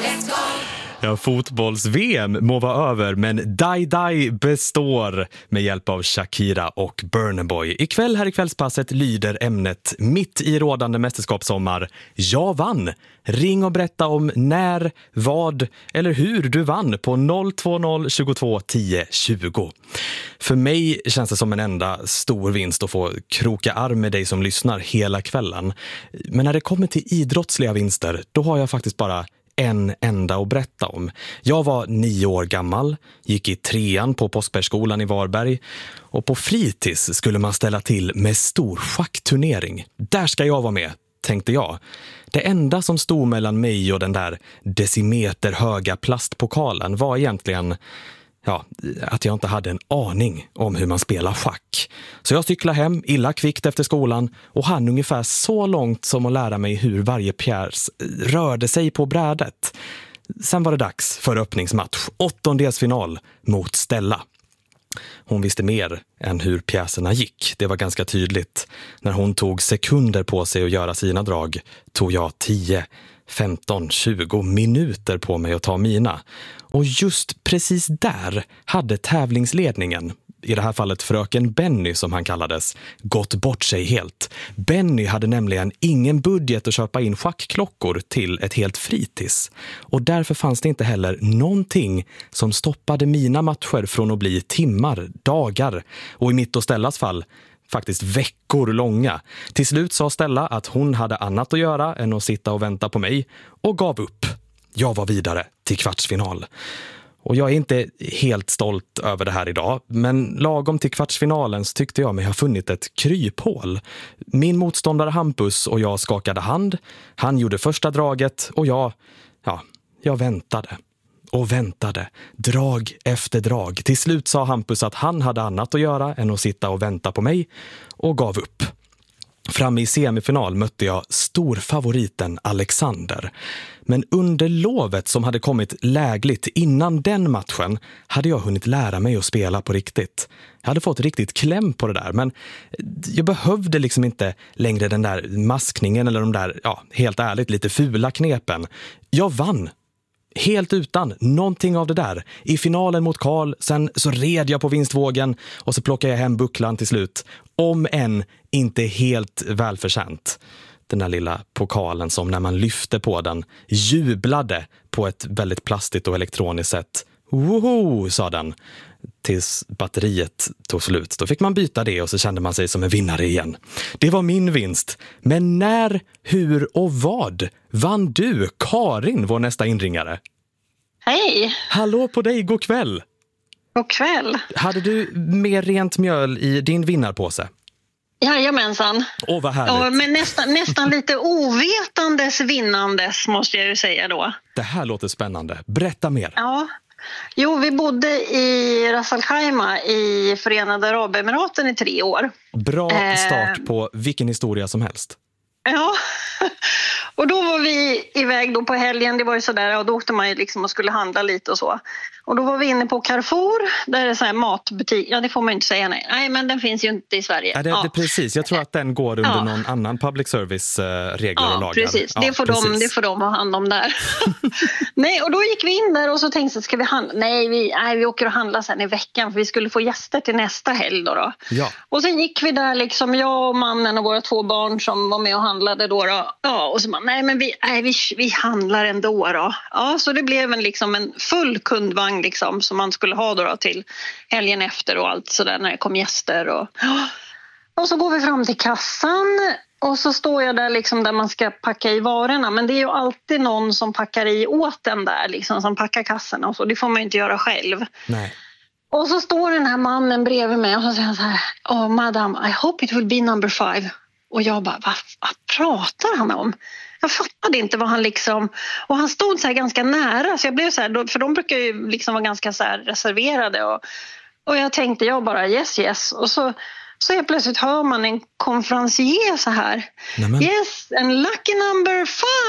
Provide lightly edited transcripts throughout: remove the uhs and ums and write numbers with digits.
Ja, fotbolls-VM må vara över, men Die består med hjälp av Shakira och Burna Boy. Ikväll här i kvällspasset lyder ämnet mitt i rådande mästerskapssommar. Jag vann! Ring och berätta om när, vad eller hur du vann på 020 22 10 20. För mig känns det som en enda stor vinst att få kroka arm med dig som lyssnar hela kvällen. Men när det kommer till idrottsliga vinster, då har jag faktiskt bara en enda att berätta om. Jag var 9 år gammal, gick i 3:an på Påskbergsskolan i Varberg och på fritids skulle man ställa till med stor schackturnering. Där ska jag vara med, tänkte jag. Det enda som stod mellan mig och den där decimeter höga plastpokalen var egentligen att jag inte hade en aning om hur man spelar schack. Så jag cyklade hem illa kvickt efter skolan och hann ungefär så långt som att lära mig hur varje pjäs rörde sig på brädet. Sen var det dags för öppningsmatch, 8-delsfinal mot Stella. Hon visste mer än hur pjäserna gick. Det var ganska tydligt. När hon tog sekunder på sig att göra sina drag tog jag 10, 15, 20 minuter på mig att ta mina. Och just precis där hade tävlingsledningen, i det här fallet fröken Benny som han kallades, gått bort sig helt. Benny hade nämligen ingen budget att köpa in schackklockor till ett helt fritids. Och därför fanns det inte heller någonting som stoppade mina matcher från att bli timmar, dagar och i mitt och Stellas fall faktiskt veckor långa. Till slut sa Stella att hon hade annat att göra än att sitta och vänta på mig och gav upp. Jag var vidare till kvartsfinal. Och jag är inte helt stolt över det här idag, men lagom till kvartsfinalen så tyckte jag mig ha funnit ett kryphål. Min motståndare Hampus och jag skakade hand. Han gjorde första draget och jag väntade. Och väntade, drag efter drag. Till slut sa Hampus att han hade annat att göra än att sitta och vänta på mig och gav upp. Framme i semifinal mötte jag storfavoriten Alexander. Men under lovet som hade kommit lägligt innan den matchen hade jag hunnit lära mig att spela på riktigt. Jag hade fått riktigt kläm på det där, men jag behövde liksom inte längre den där maskningen eller de där, helt ärligt, lite fula knepen. Jag vann. Helt utan någonting av det där. I finalen mot Karl, sen så red jag på vinstvågen och så plockade jag hem bucklan till slut. Om än inte helt välförtjänt. Den där lilla pokalen som när man lyfte på den jublade på ett väldigt plastigt och elektroniskt sätt. Woho, sa den. Tills batteriet tog slut. Då fick man byta det och så kände man sig som en vinnare igen. Det var min vinst. Men när, hur och vad vann du, Karin, vår nästa inringare? Hej! Hallå på dig, god kväll! God kväll! Hade du mer rent mjöl i din vinnarpåse? Jajamensan. Åh, vad härligt. Ja, men nästan lite ovetandes vinnandes måste jag ju säga då. Det här låter spännande. Berätta mer. Ja. Jo, vi bodde i Ras Al Khaimah i Förenade Arabemiraten i 3 år. Bra start på vilken historia som helst. Ja, och då var vi iväg då på helgen, det var ju sådär, och då åkte man ju liksom och skulle handla lite och så. Och då var vi inne på Carrefour, där är det så här matbutik, det får man ju inte säga nej, men den finns ju inte i Sverige. Det är precis, jag tror att den går under någon annan public service regler och lagar. Precis. Det får de ha hand om där. Nej, och då gick vi in där och så tänkte jag, ska vi handla? Nej, vi åker och handlar sen i veckan för vi skulle få gäster till nästa helg då. Ja. Och sen gick vi där liksom, jag och mannen och våra 2 barn som var med och handlade då. Ja, och så man, nej men vi handlar ändå då. Ja, så det blev en full kundvagn liksom, som man skulle ha då till helgen efter och allt sådär när det kom gäster. Och så går vi fram till kassan och så står jag där liksom där man ska packa i varorna. Men det är ju alltid någon som packar i åt den där liksom, som packar kassorna och så. Det får man ju inte göra själv. Nej. Och så står den här mannen bredvid mig och så säger han så här: "Oh madam, I hope it will be number 5." Och jag bara, vad pratar han om? Jag fattade inte vad han liksom... Och han stod så här ganska nära. Så jag blev så här, för de brukar ju liksom vara ganska så här reserverade. Och jag tänkte, jag bara yes. Och så helt plötsligt hör man en konferencier så här. Nämen. Yes, and lucky number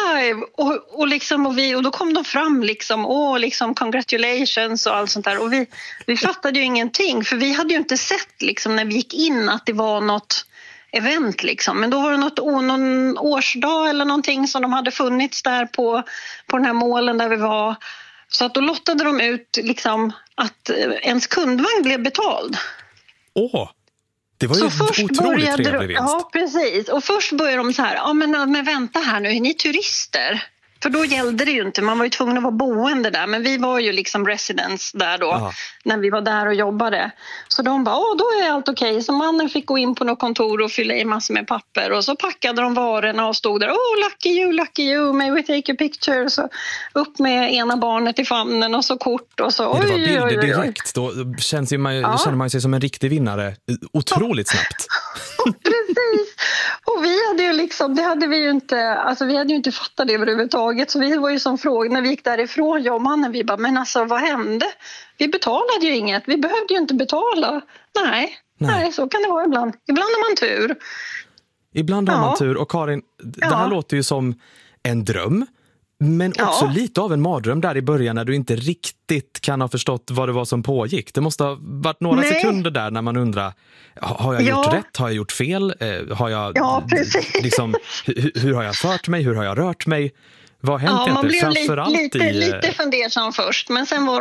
5. Och då kom de fram liksom congratulations och allt sånt där. Och vi fattade ju ingenting. För vi hade ju inte sett liksom när vi gick in att det var något event liksom. Men då var det någon årsdag eller någonting som de hade funnits där på den här målen där vi var. Så att då lottade de ut liksom att ens kundvagn blev betald. Det var ju otroligt trevlig vinst. Ja, precis. Och först började de så här, men vänta här nu, är ni turister? För då gällde det ju inte, man var ju tvungen att vara boende där. Men vi var ju liksom residents där då, när vi var där och jobbade. Så de bara, då är allt okej. Så mannen fick gå in på något kontor och fylla i massor med papper. Och så packade de varorna och stod där, lucky you, may we take a picture? Så upp med ena barnet i famnen och så kort och så. Det var bilder direkt, då känner man sig som en riktig vinnare otroligt snabbt. Precis. Och vi hade ju liksom, det hade vi ju inte, alltså vi hade ju inte fattat det överhuvudtaget. Så vi var ju som fråga när vi gick därifrån, jag och mannen, vi bara, men alltså vad hände? Vi betalade ju inget, vi behövde ju inte betala. Nej, så kan det vara ibland. Ibland har man tur. Ibland har man tur. Och Karin, det här låter ju som en dröm. Men också lite av en mardröm där i början när du inte riktigt kan ha förstått vad det var som pågick. Det måste ha varit några sekunder där när man undrar, har jag gjort rätt? Har jag gjort fel? Har jag, liksom, hur har jag fört mig? Hur har jag rört mig? Vad har hänt egentligen? Man blev lite fundersam först, men sen var